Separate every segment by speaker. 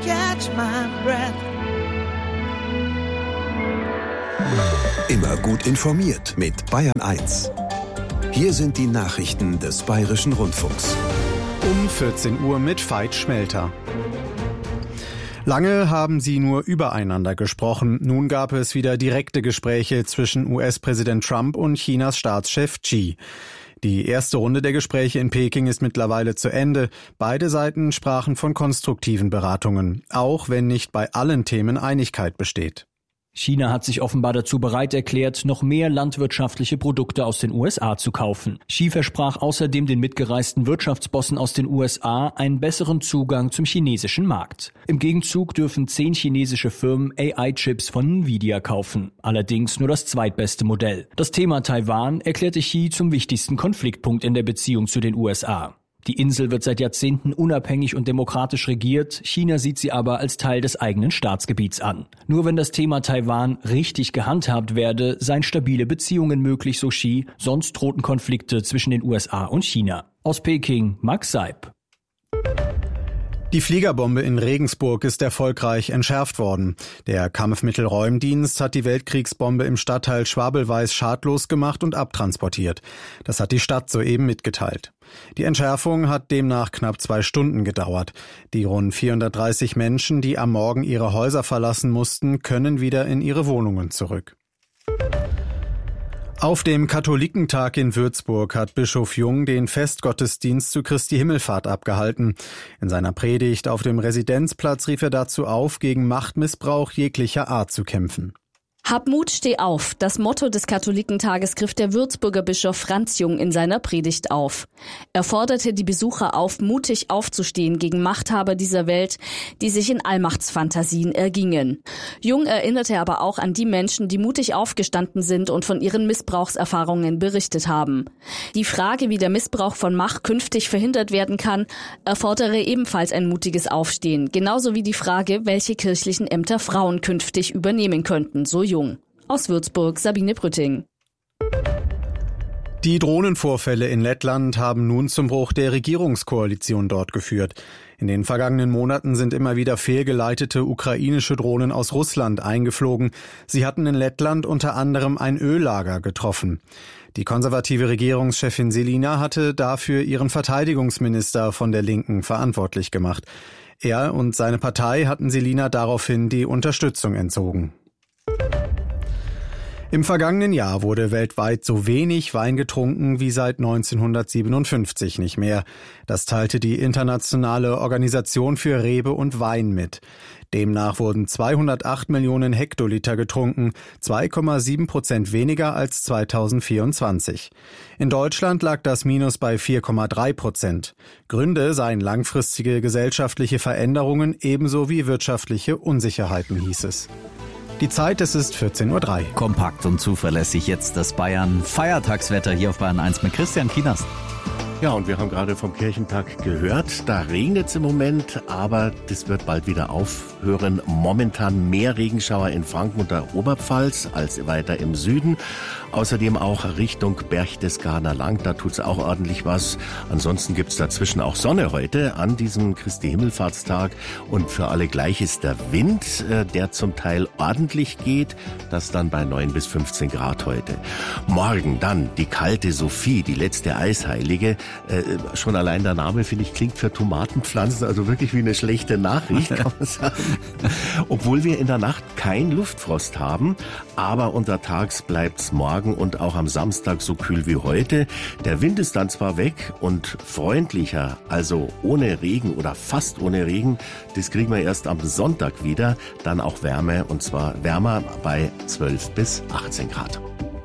Speaker 1: catch my breath.
Speaker 2: Immer gut informiert mit Bayern 1. Hier sind die Nachrichten des Bayerischen Rundfunks.
Speaker 3: Um 14 Uhr mit Veit Schmelter. Lange haben sie nur übereinander gesprochen. Nun gab es wieder direkte Gespräche zwischen US-Präsident Trump und Chinas Staatschef Xi. Die erste Runde der Gespräche in Peking ist mittlerweile zu Ende. Beide Seiten sprachen von konstruktiven Beratungen, auch wenn nicht bei allen Themen Einigkeit besteht.
Speaker 4: China hat sich offenbar dazu bereit erklärt, noch mehr landwirtschaftliche Produkte aus den USA zu kaufen. Xi versprach außerdem den mitgereisten Wirtschaftsbossen aus den USA einen besseren Zugang zum chinesischen Markt. Im Gegenzug dürfen 10 chinesische Firmen AI-Chips von Nvidia kaufen. Allerdings nur das zweitbeste Modell. Das Thema Taiwan erklärte Xi zum wichtigsten Konfliktpunkt in der Beziehung zu den USA. Die Insel wird seit Jahrzehnten unabhängig und demokratisch regiert, China sieht sie aber als Teil des eigenen Staatsgebiets an. Nur wenn das Thema Taiwan richtig gehandhabt werde, seien stabile Beziehungen möglich, so Xi, sonst drohten Konflikte zwischen den USA und China. Aus Peking, Max Seib.
Speaker 3: Die Fliegerbombe in Regensburg ist erfolgreich entschärft worden. Der Kampfmittelräumdienst hat die Weltkriegsbombe im Stadtteil Schwabelweiß schadlos gemacht und abtransportiert. Das hat die Stadt soeben mitgeteilt. Die Entschärfung hat demnach knapp 2 Stunden gedauert. Die rund 430 Menschen, die am Morgen ihre Häuser verlassen mussten, können wieder in ihre Wohnungen zurück. Auf dem Katholikentag in Würzburg hat Bischof Jung den Festgottesdienst zu Christi Himmelfahrt abgehalten. In seiner Predigt auf dem Residenzplatz rief er dazu auf, gegen Machtmissbrauch jeglicher Art zu kämpfen.
Speaker 5: Hab Mut, steh auf. Das Motto des Katholikentages griff der Würzburger Bischof Franz Jung in seiner Predigt auf. Er forderte die Besucher auf, mutig aufzustehen gegen Machthaber dieser Welt, die sich in Allmachtsfantasien ergingen. Jung erinnerte aber auch an die Menschen, die mutig aufgestanden sind und von ihren Missbrauchserfahrungen berichtet haben. Die Frage, wie der Missbrauch von Macht künftig verhindert werden kann, erfordere ebenfalls ein mutiges Aufstehen. Genauso wie die Frage, welche kirchlichen Ämter Frauen künftig übernehmen könnten, so Jung. Aus Würzburg, Sabine Brütting.
Speaker 3: Die Drohnenvorfälle in Lettland haben nun zum Bruch der Regierungskoalition dort geführt. In den vergangenen Monaten sind immer wieder fehlgeleitete ukrainische Drohnen aus Russland eingeflogen. Sie hatten in Lettland unter anderem ein Öllager getroffen. Die konservative Regierungschefin Selina hatte dafür ihren Verteidigungsminister von der Linken verantwortlich gemacht. Er und seine Partei hatten Selina daraufhin die Unterstützung entzogen. Im vergangenen Jahr wurde weltweit so wenig Wein getrunken wie seit 1957 nicht mehr. Das teilte die Internationale Organisation für Rebe und Wein mit. Demnach wurden 208 Millionen Hektoliter getrunken, 2,7% weniger als 2024. In Deutschland lag das Minus bei 4,3%. Gründe seien langfristige gesellschaftliche Veränderungen ebenso wie wirtschaftliche Unsicherheiten, hieß es. Die Zeit, es ist 14:03 Uhr.
Speaker 6: Kompakt und zuverlässig jetzt das Bayern-Feiertagswetter hier auf Bayern 1 mit Christian Kienast.
Speaker 7: Ja, und wir haben gerade vom Kirchentag gehört, da regnet es im Moment, aber das wird bald wieder aufhören. Momentan mehr Regenschauer in Franken und der Oberpfalz als weiter im Süden. Außerdem auch Richtung Berchtesgadener Land, da tut's auch ordentlich was. Ansonsten gibt's dazwischen auch Sonne heute an diesem Christi Himmelfahrtstag. Und für alle gleich ist der Wind, der zum Teil ordentlich geht, das dann bei 9 bis 15 Grad heute. Morgen dann die kalte Sophie, die letzte Eisheilige. Schon allein der Name, finde ich, klingt für Tomatenpflanzen also wirklich wie eine schlechte Nachricht, kann man sagen. Obwohl wir in der Nacht kein Luftfrost haben, aber untertags bleibt's morgen und auch am Samstag so kühl wie heute. Der Wind ist dann zwar weg und freundlicher, also ohne Regen oder fast ohne Regen, das kriegen wir erst am Sonntag wieder, dann auch Wärme und zwar wärmer bei 12 bis 18 Grad.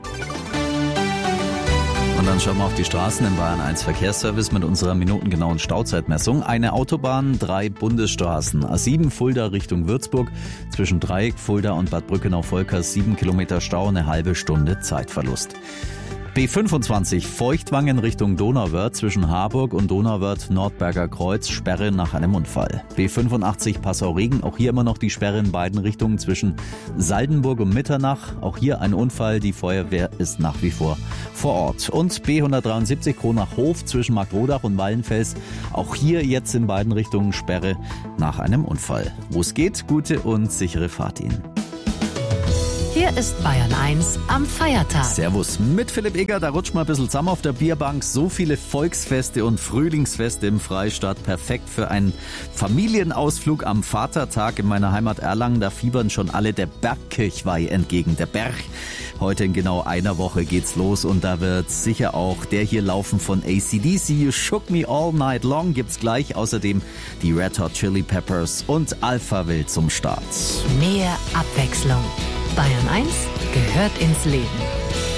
Speaker 6: Und dann schauen wir auf die Straßen im Bayern 1 Verkehrsservice mit unserer minutengenauen Stauzeitmessung. Eine Autobahn, 3 Bundesstraßen. A7 Fulda Richtung Würzburg. Zwischen Dreieck, Fulda und Bad Brückenau-Volkers 7 Kilometer Stau, eine halbe Stunde Zeitverlust. B25 Feuchtwangen Richtung Donauwörth zwischen Harburg und Donauwörth-Nordberger Kreuz, Sperre nach einem Unfall. B85 Passau-Regen, auch hier immer noch die Sperre in beiden Richtungen zwischen Saldenburg und Mitternach. Auch hier ein Unfall, die Feuerwehr ist nach wie vor Ort. Und B173 Kronach-Hof zwischen Markrodach und Wallenfels, auch hier jetzt in beiden Richtungen Sperre nach einem Unfall. Wo es geht, gute und sichere Fahrt Ihnen.
Speaker 1: Hier ist Bayern 1 am Feiertag.
Speaker 6: Servus, mit Philipp Egger, da rutscht mal ein bisschen zusammen auf der Bierbank. So viele Volksfeste und Frühlingsfeste im Freistaat. Perfekt für einen Familienausflug am Vatertag in meiner Heimat Erlangen. Da fiebern schon alle der Bergkirchweih entgegen. Der Berg. Heute in genau einer Woche geht's los und da wird sicher auch der hier laufen von AC/DC. You Shook Me All Night Long gibt's gleich. Außerdem die Red Hot Chili Peppers und Alphaville zum Start.
Speaker 1: Mehr Abwechslung. Bayern 1 gehört ins Leben.